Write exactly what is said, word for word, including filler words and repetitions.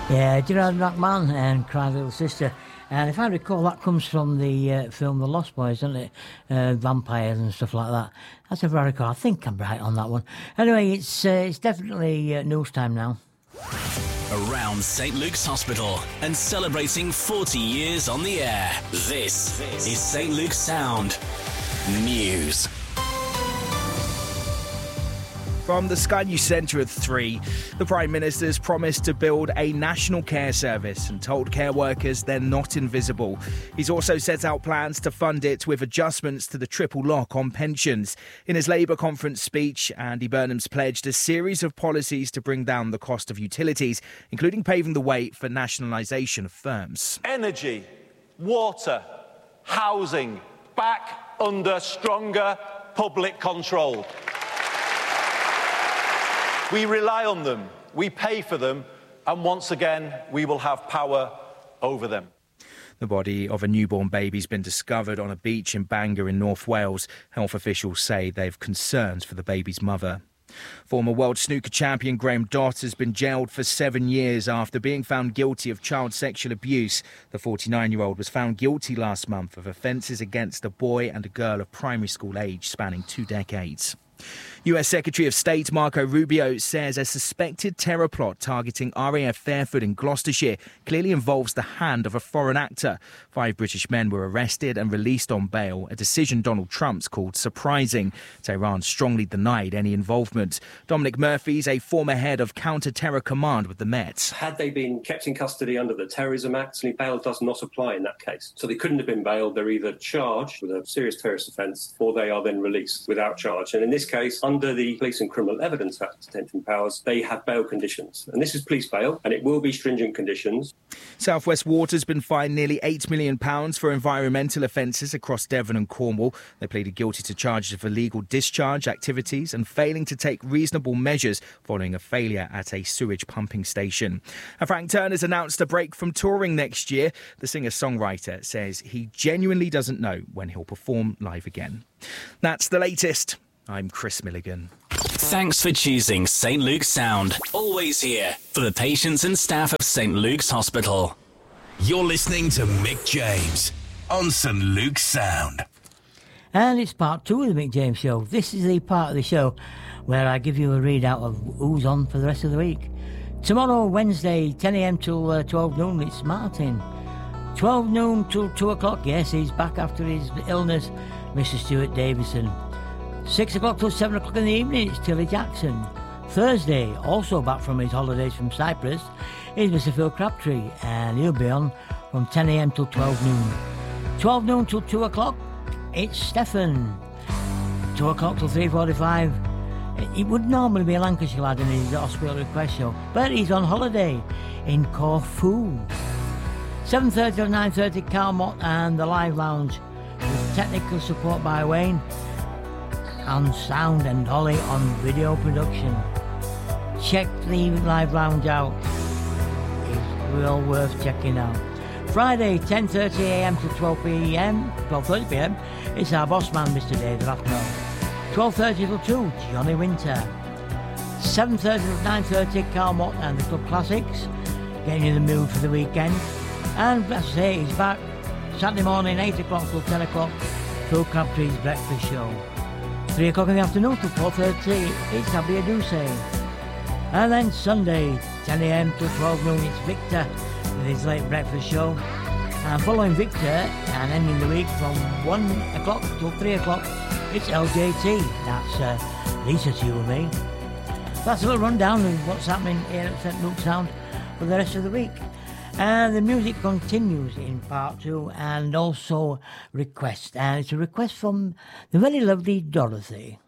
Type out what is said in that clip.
Yeah, Gerard McMahon and Cry Little Sister. And if I recall, that comes from the uh, film The Lost Boys, doesn't it? Uh, vampires and stuff like that. That's if I recall. I think I'm right on that one. Anyway, it's uh, it's definitely uh, news time now. Around Saint Luke's Hospital and celebrating forty years on the air. This is Saint Luke's Sound News. From the Sky News Centre at three, the Prime Minister's promised to build a national care service and told care workers they're not invisible. He's also set out plans to fund it with adjustments to the triple lock on pensions. In his Labour conference speech, Andy Burnham's pledged a series of policies to bring down the cost of utilities, including paving the way for nationalisation of firms. Energy, water, housing, back under stronger public control. We rely on them, we pay for them, and once again, we will have power over them. The body of a newborn baby's been discovered on a beach in Bangor in North Wales. Health officials say they've concerns for the baby's mother. Former world snooker champion Graham Dott has been jailed for seven years after being found guilty of child sexual abuse. The forty-nine-year-old was found guilty last month of offences against a boy and a girl of primary school age spanning two decades. U S Secretary of State Marco Rubio says a suspected terror plot targeting R A F Fairford in Gloucestershire clearly involves the hand of a foreign actor. Five British men were arrested and released on bail, a decision Donald Trump's called surprising. Tehran strongly denied any involvement. Dominic Murphy's a former head of counter-terror command with the Met. Had they been kept in custody under the Terrorism Act, bail does not apply in that case. So they couldn't have been bailed. They're either charged with a serious terrorist offence or they are then released without charge. And in this case, under the Police and Criminal Evidence Act detention powers, they have bail conditions. And this is police bail, and it will be stringent conditions. South West Water's been fined nearly eight million pounds for environmental offences across Devon and Cornwall. They pleaded guilty to charges of illegal discharge activities and failing to take reasonable measures following a failure at a sewage pumping station. And Frank Turner's announced a break from touring next year. The singer-songwriter says he genuinely doesn't know when he'll perform live again. That's the latest. I'm Chris Milligan. Thanks for choosing Saint Luke's Sound. Always here for the patients and staff of Saint Luke's Hospital. You're listening to Mick James on Saint Luke's Sound. And it's part two of the Mick James Show. This is the part of the show where I give you a readout of who's on for the rest of the week. Tomorrow, Wednesday, ten a.m. till uh, twelve noon, it's Martin. twelve noon till two o'clock, yes, he's back after his illness, Mister Stuart Davison. Six o'clock till seven o'clock in the evening, it's Tilly Jackson. Thursday, also back from his holidays from Cyprus, is Mister Phil Crabtree, and he'll be on from ten a.m. till twelve noon. twelve noon till two o'clock, it's Stefan. two o'clock till three forty-five. It would normally be a Lancashire lad in his hospital request show, but he's on holiday in Corfu. seven thirty till nine thirty, Carl Mott and the Live Lounge, with technical support by Wayne, and sound and Holly on video production. Check the Live Lounge out. It's well worth checking out. Friday, ten thirty a.m. to twelve p.m. twelve thirty p.m. It's our boss man, Mister Dave Rathmell. twelve thirty till two, Johnny Winter. seven thirty to nine thirty, Carl Mott and the Club Classics, getting in the mood for the weekend. And as I say, he's back Saturday morning, eight o'clock till ten o'clock, Phil Crabtree's Breakfast Show. three o'clock in the afternoon till four thirty, it's Abby Aduse. And then Sunday, ten a.m. till twelve noon, it's Victor with his late breakfast show. And following Victor, and ending the week from one o'clock till three o'clock, it's L J T. That's uh, Lisa to you and me. That's a little rundown of what's happening here at Saint Luke's Sound for the rest of the week. And the music continues in part two, and also request. And it's a request from the very lovely Dorothy.